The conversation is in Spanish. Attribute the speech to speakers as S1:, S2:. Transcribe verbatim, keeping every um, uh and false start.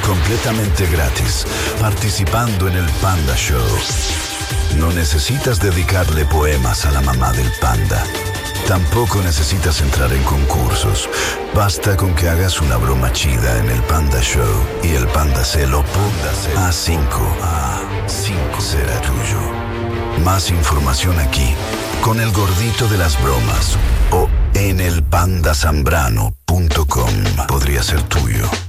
S1: completamente gratis, participando en el Panda Show. No necesitas dedicarle poemas a la mamá del panda. Tampoco necesitas entrar en concursos. Basta con que hagas una broma chida en el Panda Show y el panda se lo ponga a cinco. A cinco será tuyo. Más información aquí, con el gordito de las bromas o en el panda zambrano punto com. Podría ser tuyo.